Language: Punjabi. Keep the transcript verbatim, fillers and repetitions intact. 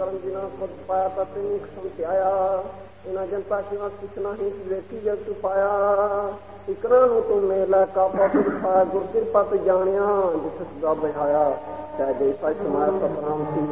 ਕਰਮ ਜਿਨਾ ਖੁਦ ਪਾਇਆ ਤਾਂ ਤੈਨੂੰ ਸਮਝਾਇਆ। ਇਹਨਾਂ ਜਨਤਾ ਕਿਵਾ ਕੁਛ ਨਹੀਂ ਵੇਖੀ ਜਗ ਤੂੰ ਪਾਇਆ। ਇਕਰਾਂ ਨੂੰ ਤੂੰ ਮੇਲਾ ਕਾਪਾ ਦਿਖਾਇਆ, ਗੁਰ ਕਿਰਪਾ ਤੇ ਜਾਣਿਆ ਜਿਸ ਦਾ ਬਿਠਾਇਆ। ਚਾਹੇ ਜੈਸਾ ਸਮਾਇਆ ਸਤਨਾਮ ਸੀ